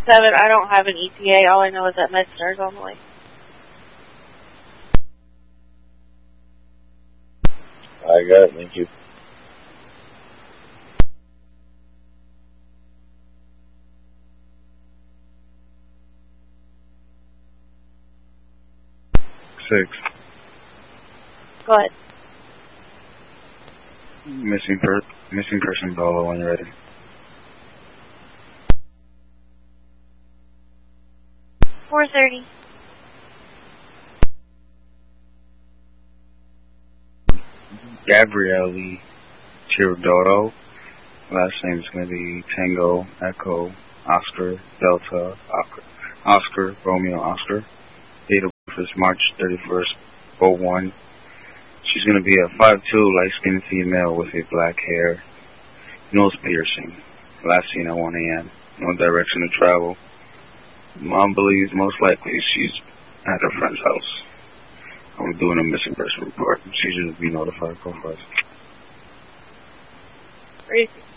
7, I don't have an ETA. All I know is that Med-Star's on the way. I got it, thank you. Six. Go ahead. Missing person Dolo when you're ready. $430. Gabrielle Chirodoro. Last name is going to be Tango, Echo, Oscar, Delta, Oscar, Romeo, Oscar. Date of birth is March 31st, 01. She's going to be a 5'2", light-skinned female with a black hair, nose piercing. Last seen at 1 a.m. No direction to travel. Mom believes most likely she's at her friend's house. I'm doing a missing person report. She should be notified. Go first. Crazy.